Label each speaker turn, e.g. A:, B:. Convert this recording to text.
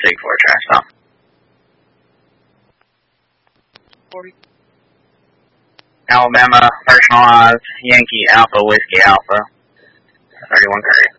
A: Sig 4 trash stop.
B: 40.
A: Alabama, personalized, Yankee Alpha, Whiskey Alpha, 31 Curry.